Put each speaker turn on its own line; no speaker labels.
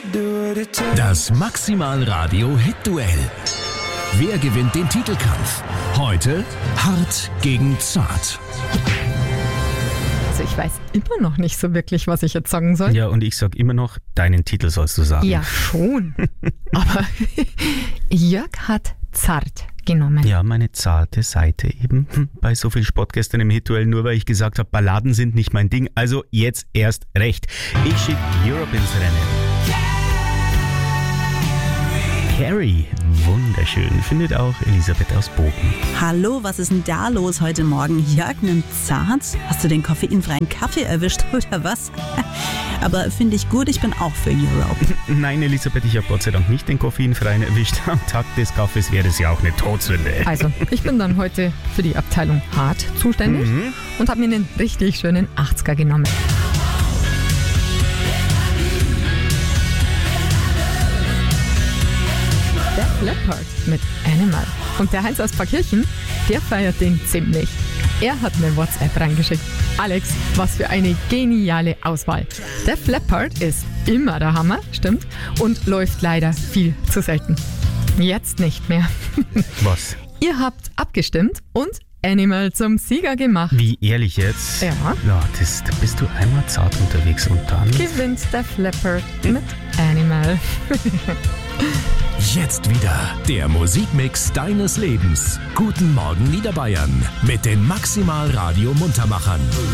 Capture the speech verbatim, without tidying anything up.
Das Maximal Radio Hit Duell. Wer gewinnt den Titelkampf? Heute hart gegen zart.
Also ich weiß immer noch nicht so wirklich, was ich jetzt sagen soll.
Ja, und ich sag immer noch, deinen Titel sollst du sagen.
Ja, schon. Aber Jörg hat zart genommen.
Ja, meine zarte Seite eben. Hm, Bei so viel Spott gestern im Hit-Duell, nur weil ich gesagt habe, Balladen sind nicht mein Ding. Also jetzt erst recht. Ich schicke Europe ins Rennen. Carrie, wunderschön, findet auch Elisabeth aus Bogen.
Hallo, was ist denn da los heute Morgen? Jörg nimmt zart? Hast du den koffeinfreien Kaffee erwischt oder was? Aber finde ich gut, ich bin auch für Europe.
Nein, Elisabeth, ich habe Gott sei Dank nicht den koffeinfreien erwischt. Am Tag des Kaffees wäre das ja auch eine Todsünde.
Also, ich bin dann heute für die Abteilung Hart zuständig
Mhm.
und habe mir einen richtig schönen achtziger genommen. Def Leppard mit Animal. Und der Heinz aus Parkirchen, der feiert den ziemlich. Er hat eine WhatsApp reingeschickt. Alex, was für eine geniale Auswahl. Def Leppard ist immer der Hammer, stimmt, und läuft leider viel zu selten. Jetzt nicht mehr.
Was?
Ihr habt abgestimmt und Animal zum Sieger gemacht.
Wie ehrlich jetzt?
Ja.
Ja, das, da bist du einmal zart unterwegs und dann...
Gewinnt Def Leppard mit Animal.
Jetzt wieder der Musikmix deines Lebens. Guten Morgen Niederbayern mit den Maximal Radio Muntermachern.